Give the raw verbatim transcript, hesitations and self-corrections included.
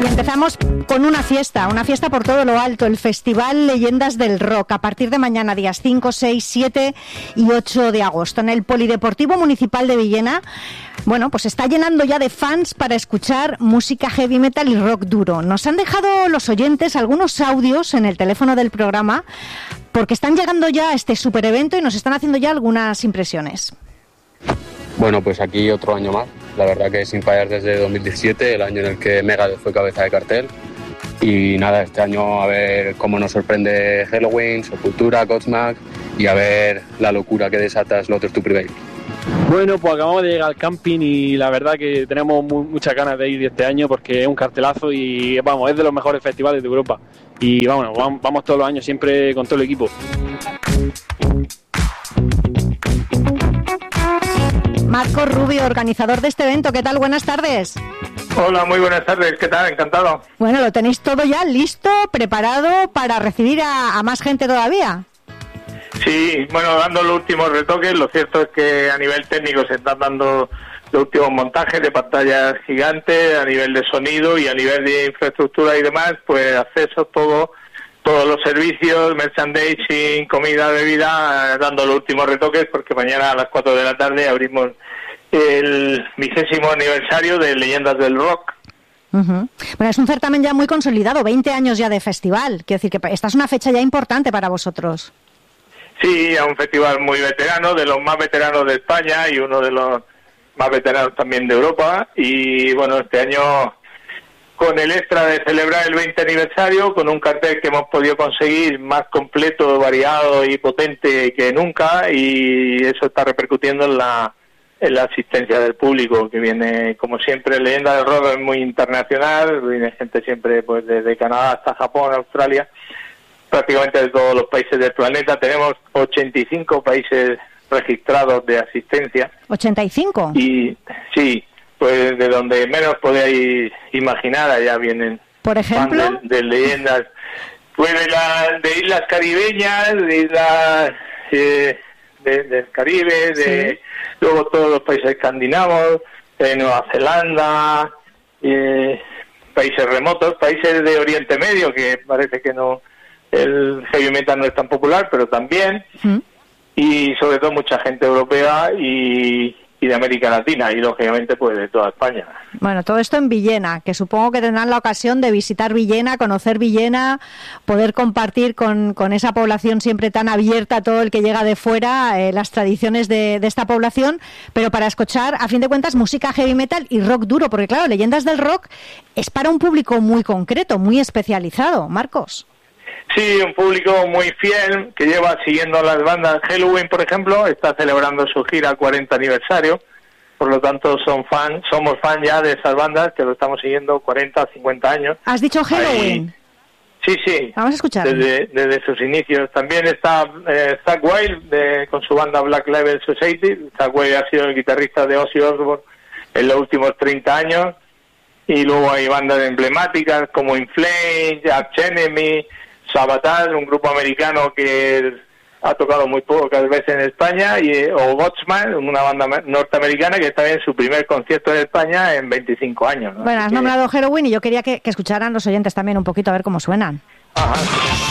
empezamos con una fiesta, una fiesta por todo lo alto, el Festival Leyendas del Rock, a partir de mañana, días cinco, seis, siete y ocho de agosto, en el Polideportivo Municipal de Villena. Bueno, pues está llenando ya de fans para escuchar música heavy metal y rock duro. Nos han dejado los oyentes algunos audios en el teléfono del programa, porque están llegando ya a este super evento y nos están haciendo ya algunas impresiones. Bueno, pues aquí otro año más, la verdad que sin fallar desde dos mil diecisiete, el año en el que Megadeth fue cabeza de cartel. Y nada, este año a ver cómo nos sorprende Helloween, Sepultura, Godsmack y a ver la locura que desata Slaughter to Prevail. Bueno, pues acabamos de llegar al camping y la verdad que tenemos muy, muchas ganas de ir este año porque es un cartelazo y vamos, es de los mejores festivales de Europa. Y vamos, vamos, vamos todos los años siempre con todo el equipo. Marcos Rubio, organizador de este evento, ¿qué tal? Buenas tardes. Hola, muy buenas tardes, ¿qué tal? Encantado. Bueno, lo tenéis todo ya listo, preparado para recibir a, a más gente todavía. Sí, bueno, dando los últimos retoques, lo cierto es que a nivel técnico se están dando los últimos montajes de pantallas gigantes, a nivel de sonido y a nivel de infraestructura y demás, pues acceso todo, todos los servicios, merchandising, comida, bebida, dando los últimos retoques, porque mañana a las cuatro de la tarde abrimos el vigésimo aniversario de Leyendas del Rock. Uh-huh. Bueno, es un certamen ya muy consolidado, veinte años ya de festival, quiero decir que esta es una fecha ya importante para vosotros. Sí, es un festival muy veterano, de los más veteranos de España y uno de los más veteranos también de Europa. Y bueno, este año con el extra de celebrar el veinte aniversario, con un cartel que hemos podido conseguir más completo, variado y potente que nunca, y eso está repercutiendo en la, en la asistencia del público, que viene, como siempre, Leyenda del Rock es muy internacional, viene gente siempre pues desde Canadá hasta Japón, Australia, prácticamente de todos los países del planeta. Tenemos ochenta y cinco países registrados de asistencia. ¿ochenta y cinco? Y sí, pues de donde menos podéis imaginar, allá vienen. ¿Por ejemplo? Fans de, de leyendas, pues de, la, de islas caribeñas, de islas eh, de, del Caribe, de sí. Luego todos los países escandinavos, de Nueva Zelanda, eh, países remotos, países de Oriente Medio, que parece que no, el heavy metal no es tan popular, pero también, ¿Mm? Y sobre todo mucha gente europea y, y de América Latina, y lógicamente pues de toda España. Bueno, todo esto en Villena, que supongo que tendrán la ocasión de visitar Villena, conocer Villena, poder compartir con, con esa población siempre tan abierta a todo el que llega de fuera, eh, las tradiciones de, de esta población, pero para escuchar, a fin de cuentas, música heavy metal y rock duro, porque claro, Leyendas del Rock es para un público muy concreto, muy especializado. Marcos. Sí, un público muy fiel que lleva siguiendo a las bandas. Helloween, por ejemplo, está celebrando su gira cuarenta aniversario, por lo tanto son fan, somos fan ya de esas bandas que lo estamos siguiendo cuarenta, cincuenta años. ¿Has dicho Helloween? Ahí, sí, sí. Vamos a escuchar. Desde, desde sus inicios. También está eh, Zakk Wylde de, con su banda Black Label Society. Zakk Wylde ha sido el guitarrista de Ozzy Osbourne en los últimos treinta años. Y luego hay bandas emblemáticas como In Flames, Arch Enemy, Sabatage, un grupo americano que ha tocado muy pocas veces en España, y o Godsmack, una banda norteamericana que está en su primer concierto en España en veinticinco años, ¿no? Bueno, has nombrado Helloween y yo quería que, que escucharan los oyentes también un poquito a ver cómo suenan. Ajá.